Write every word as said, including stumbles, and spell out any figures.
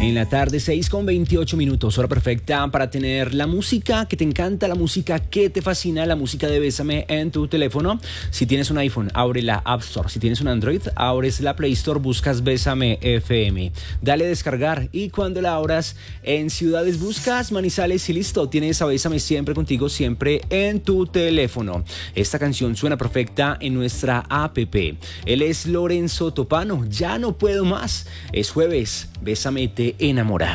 En la tarde, seis con veintiocho minutos, hora perfecta para tener la música que te encanta, la música que te fascina, la música de Bésame en tu teléfono. Si tienes un iPhone, abre la App Store. Si tienes un Android, abres la Play Store, buscas Bésame F M. Dale a descargar y cuando la abras en ciudades buscas Manizales y listo. Tienes a Bésame siempre contigo, siempre en tu teléfono. Esta canción suena perfecta en nuestra app. Él es Lorenzo Topano, ya no puedo más. Es jueves, Bésame te enamora.